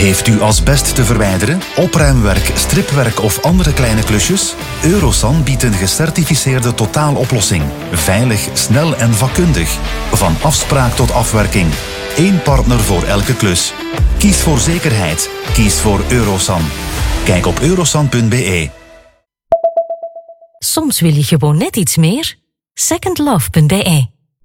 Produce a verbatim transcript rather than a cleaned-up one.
Heeft u asbest te verwijderen, opruimwerk, stripwerk of andere kleine klusjes? Eurosan biedt een gecertificeerde totaaloplossing. Veilig, snel en vakkundig. Van afspraak tot afwerking. Eén partner voor elke klus. Kies voor zekerheid. Kies voor Eurosan. Kijk op eurosan punt be. Soms wil je gewoon net iets meer. second love punt be